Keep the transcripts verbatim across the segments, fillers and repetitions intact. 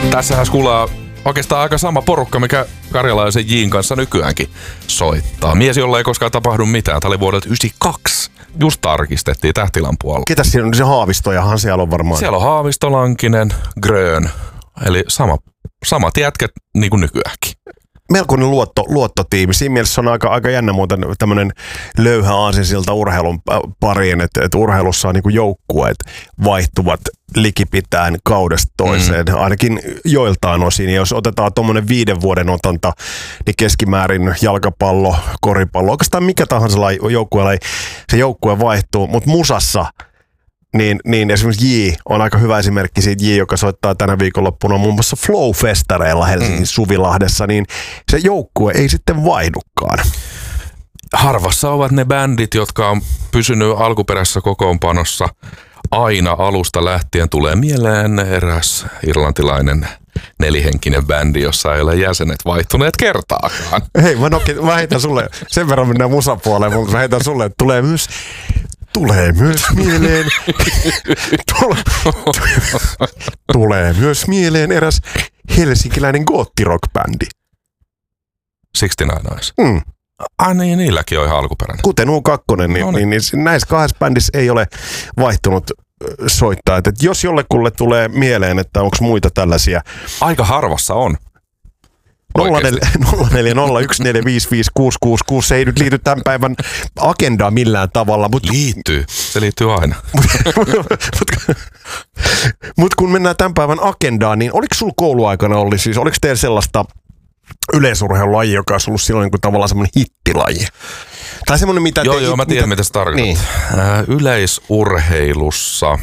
Tässähän skulaa oikeastaan aika sama porukka, mikä Karjalaisen Jin kanssa nykyäänkin soittaa. Mies, jolla ei koskaan tapahdu mitään. Tämä oli vuodelta yhdeksänkymmentäkaksi. Just tarkistettiin Tähtilampu alla. Ketäs siellä on? Se Haavistojahan siellä on varmaan. Siellä on Haavisto, Lankinen, Grön. Eli sama, samat jätket niin kuin nykyäänkin. Melkoinen luotto, luottotiimi. Siinä mielessä on aika, aika jännä muuten tämmöinen löyhä aasinsilta urheilun pariin, että, että urheilussa on niin kuin joukkueet vaihtuvat likipitäen kaudesta toiseen, mm. ainakin joiltain osin. Ja jos otetaan tuommoinen viiden vuoden otanta, niin keskimäärin jalkapallo, koripallo, oikeastaan mikä tahansa joukkue, se joukkue vaihtuu, mutta musassa Niin, niin esimerkiksi J on aika hyvä esimerkki siitä J, joka soittaa tänä viikonloppuna muun muassa Flow-festareilla Helsingin mm. Suvilahdessa, niin se joukkue ei sitten vaihdukaan. Harvassa ovat ne bändit, jotka on pysynyt alkuperäisessä kokoonpanossa aina alusta lähtien. Tulee mieleen eräs irlantilainen nelihenkinen bändi, jossa ei ole jäsenet vaihtuneet kertaakaan. Hei, mä, nokin, mä heitän sulle, sen verran mennään musapuoleen, mutta mä heitän sulle, että tulee myös... Tulee myös mieleen, tule, tulee myös mieleen eräs helsinkiläinen goottirock-bändi. sixty-nine Eyes. Mm. Ah niin, niilläkin on ihan alkuperäinen. Kuten U kaksi, niin, no niin. Niin, niin näissä kahdessa bändissä ei ole vaihtunut soittajat. Et jos jollekulle tulee mieleen, että onko muita tällaisia. Aika harvassa on. nolla neljä nolla yksi neljä viisi viisi kuusi kuusi kuusi, se ei nyt liity tämän päivän agendaan millään tavalla. Mutta liittyy, se liittyy aina. Mutta mut kun mennään tämän päivän agendaan, niin oliko sulla kouluaikana ollut, siis oliko teillä sellaista yleisurheilulaji, joka olisi ollut silloin niin tavallaan semmoinen hittilaji? Tai semmoinen, mitä joo, te, joo, mä tiedän, mitä, mitä se tarkoittaa. Niin. Äh, yleisurheilussa,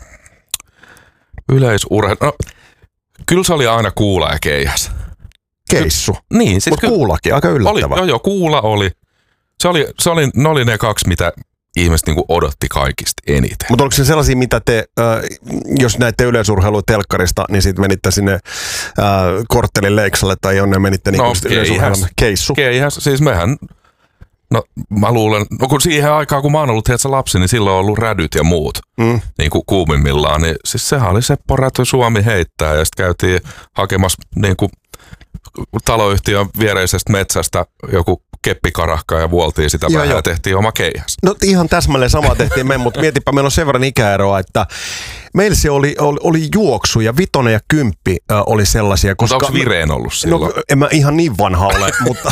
yleisurheilu, no, kyllä se oli aina Kuula ja Keihäs. Keissu. Niin, siis mutta Kuulakin, aika yllättävä. Oli, joo, joo, Kuula oli. Se oli, se oli, ne oli ne kaksi, mitä ihmiset niinku odotti kaikista eniten. Mutta oliko se sellaisia, mitä te, äh, jos näitte yleisurheilua telkkarista, niin sitten menitte sinne äh, Korttelin Leiksalle tai jonne menitte niinku no, yleisurheilun Keissu? Keihäs, siis mehän, no mä luulen, no kun siihen aikaan kun mä oon ollut tiedätkö, lapsi, niin silloin on ollut rädyt ja muut mm. niin kuin kuumimmillaan, niin siis sehän oli Seppo Räty Suomi heittää ja sitten käytiin hakemassa niin kuin taloyhtiön viereisestä metsästä joku keppikarahka ja vuoltiin sitä vähän ja tehtiin oma keihäs. No ihan täsmälleen sama tehtiin me, mutta mietipä, meillä on sen verran ikäeroa, että meillä se oli, oli, oli juoksu ja vitonen ja kymppi äh, oli sellaisia. Koska mutta onko Vireen ollut silloin? No en mä ihan niin vanha ole, mutta,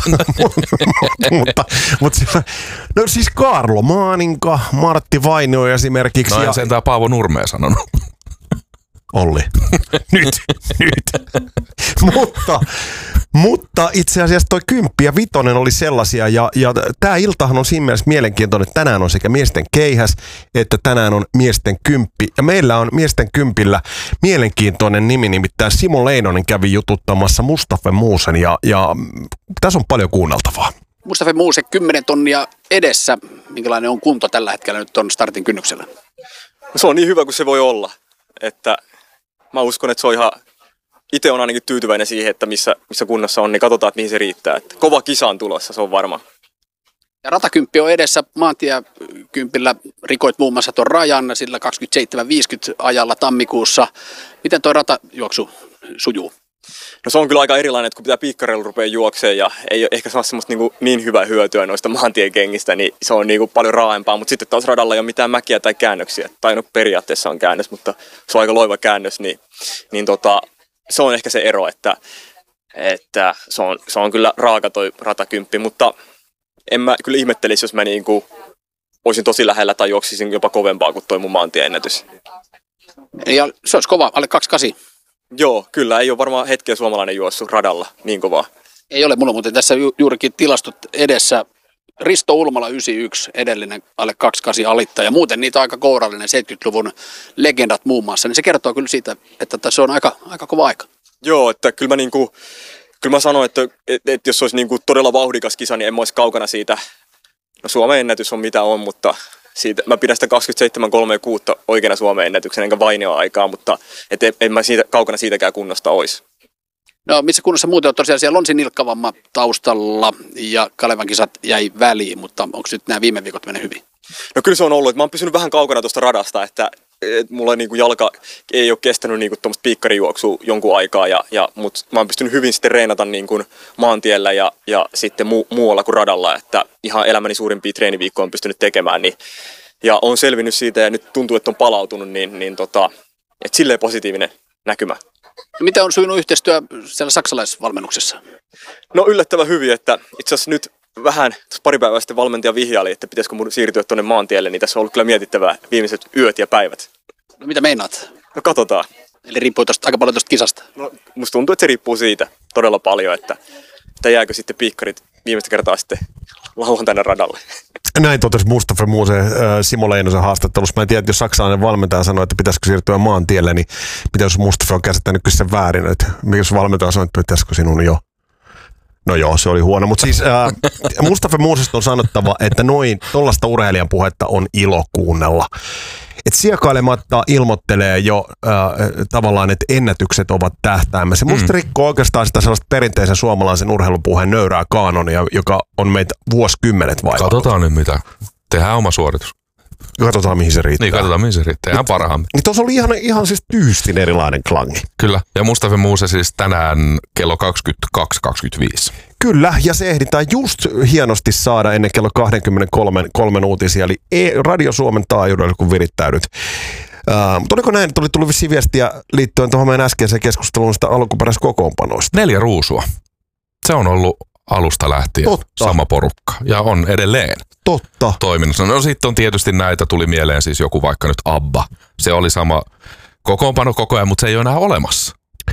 mutta, mutta se, no siis Kaarlo Maaninka, Martti Vainio esimerkiksi. No en ja sentään Paavo Nurmea sanonut. Olli. Nyt, nyt. mutta, mutta itse asiassa toi kymppi ja vitonen oli sellaisia, ja, ja tämä iltahan on siinä mielessä mielenkiintoinen, että tänään on sekä miesten keihäs, että tänään on miesten kymppi. Ja meillä on miesten kympillä mielenkiintoinen nimi, nimittäin Simo Leinonen kävi jututtamassa Mustafa Muusen, ja, ja tässä on paljon kuunneltavaa. Mustafa Muuse, kymmenen tonnia edessä. Minkälainen on kunto tällä hetkellä nyt on startin kynnyksellä? Se on niin hyvä kuin se voi olla, että mä uskon, että se on ihan, itse on ainakin tyytyväinen siihen, että missä, missä kunnossa on, niin katsotaan, että mihin se riittää. Että kova kisa on tulossa, se on varma. Ja ratakymppi on edessä, maantiekympillä rikoit muun muassa tuon rajan sillä kaksikymmentäseitsemän viisikymmentä ajalla tammikuussa. Miten tuo ratajuoksu sujuu? No se on kyllä aika erilainen, että kun pitää piikkareilla rupea juokseen ja ei ole ehkä saa semmoista niin, niin hyvää hyötyä noista maantiekengistä, niin se on niin paljon raaempaa. Mutta sitten taas radalla ei ole mitään mäkiä tai käännöksiä. Tai no periaatteessa on käännös, mutta se on aika loiva käännös, niin, niin tota, se on ehkä se ero, että, että se, on, se on kyllä raaka toi ratakymppi. Mutta en mä kyllä ihmettelisi, jos mä niin kuin olisin tosi lähellä tai juoksisin jopa kovempaa kuin toi mun maantieennätys. Ja se olisi kova, alle kaksikymmentäkahdeksan. Joo, kyllä. Ei ole varmaan hetkeä suomalainen juossut radalla niin kovaa. Ei ole. Mulla on muuten tässä ju- juurikin tilastot edessä. Risto Ulmala yhdeksänkymmentäyksi, edellinen alle kaksikymmentäkahdeksan alittaja. Muuten niitä on aika kourallinen seitsemänkymmentäluvun legendat muun muassa. Niin se kertoo kyllä siitä, että se on aika, aika kova aika. Joo, että kyllä mä, niinku, kyllä mä sanon, että, että, että jos olisi niinku todella vauhdikas kisa, niin en mä olisi kaukana siitä. No Suomen ennätys on mitä on, mutta... Siitä, mä pidän sitä kaksikymmentäseitsemän kolmekymmentäkuusi oikeana Suomen ennätyksen, enkä Vainioa aikaa, mutta et en mä siitä, kaukana siitäkään kunnosta olisi. No missä kunnossa muuten on tosiaan siellä Lonsi Nilkkavamma taustalla ja Kalevan kisat jäi väliin, mutta onko nyt nämä viime viikot mennyt hyvin? No kyllä se on ollut, että mä oon pysynyt vähän kaukana tuosta radasta, että että mulla niinku jalka ei ole kestänyt niinku tuommoista piikkarijuoksua jonkun aikaa, ja, ja, mutta mä oon pystynyt hyvin sitten reenata niinku maantiellä ja, ja sitten mu, muualla kuin radalla, että ihan elämäni suurimpia treeniviikkoja on pystynyt tekemään, niin, ja on selvinnyt siitä ja nyt tuntuu, että on palautunut, niin, niin tota, että silleen positiivinen näkymä. Miten on sujunut yhteistyö siellä saksalaisvalmennuksessa? No yllättävän hyvin, että itse asiassa nyt vähän pari päivää sitten valmentaja vihjaili, että pitäisikö mun siirtyä tuonne maantielle, niin tässä on ollut kyllä mietittävää viimeiset yöt ja päivät. No mitä meinaat? No katsotaan. Eli riippuu tosta, aika paljon tuosta kisasta. No musta tuntuu, että se riippuu siitä todella paljon, että, että jääkö sitten piikkarit viimeistä kertaa sitten lauantaina radalle. Näin totesi Mustafa Muse äh, Simo Leinosen haastattelussa. Mä en tiedä, että jos saksalainen valmentaja sanoi, että pitäisikö siirtyä maantielle, niin mitä jos Mustafa on käsittänyt sen väärin, että jos valmentaja sanoi, että pitäisikö sinun jo. No joo, se oli huono, mutta siis äh, Mustafa Musesta on sanottava, että noin tollaista urheilijan puhetta on ilo kuunnella. Että siekailematta ilmoittelee jo äh, tavallaan, että ennätykset ovat tähtäimessä. Musta mm. rikkoo oikeastaan sitä sellaista perinteisen suomalaisen urheilupuheen nöyrää kaanonia, joka on meitä vuosikymmenet vaivannut. Katsotaan nyt mitä. Tehdään oma suoritus. Katsotaan mihin se riittää. Niin, katsotaan mihin se riittää. Ihan parhaamme. Niin tuossa oli ihan, ihan siis tyystin erilainen klangi. Kyllä. Ja Mustafa Muse siis tänään kello kaksikymmentäkaksi kaksikymmentäviisi. Kyllä, ja se ehditään just hienosti saada ennen kello kaksikymmentäkolme uutisia, eli e- Radio Suomen taajuudella, kun virittäydyt. Uh, mutta oliko näin, että tuli, tuli vissiin viestiä liittyen tuohon meidän äskeiseen keskusteluun sitä alkuperäiskokoonpanoista? Neljä ruusua. Se on ollut alusta lähtien Totta. sama porukka ja on edelleen Totta. toiminnassa. No sitten on tietysti näitä, tuli mieleen siis joku vaikka nyt ABBA. Se oli sama kokoonpano koko ajan, mutta se ei ole enää olemassa.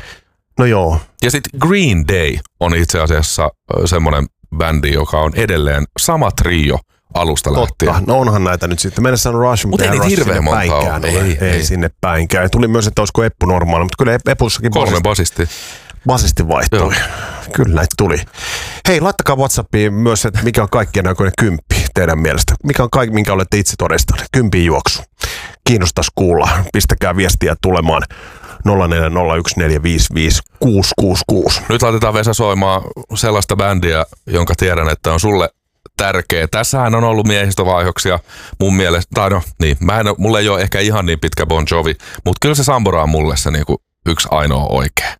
No joo. Ja sitten Green Day on itse asiassa semmoinen bändi, joka on edelleen sama trio alusta lähtien. Totta, no onhan näitä nyt sitten. Mennessä on Rush, mutta ei Rush hirveän monta päinkään. ei, ei, ei, sinne päinkään. Tuli myös, että olisiko Eppu normaali, mutta kyllä Epussakin Kolme basisti. Basisti vaihtoi. Joo. Kyllä näitä tuli. Hei, laittakaa WhatsAppiin myös, että mikä on kaikkien näköinen kymppi teidän mielestä. Mikä on kaikki, minkä olette itse todistaneet. Kympin juoksu. Kiinnostaisi kuulla. Pistäkää viestiä tulemaan nolla neljä nolla yksi neljä viisi viisi kuusi kuusi kuusi. Nyt laitetaan Vesa soimaan sellaista bändiä, jonka tiedän, että on sulle tärkeä. Tässähän on ollut miehistövaihdoksia mun mielestä, tai no niin, mä en, mulle ei ole ehkä ihan niin pitkä Bon Jovi, mutta kyllä se Sambora on mulle se niinku yksi ainoa oikea.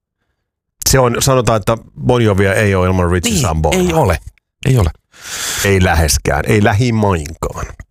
Se on, sanotaan, että Bon Jovia ei ole ilman Richie niin, Samboraa. Ei ole, ei ole. Ei läheskään, ei lähimainkaan.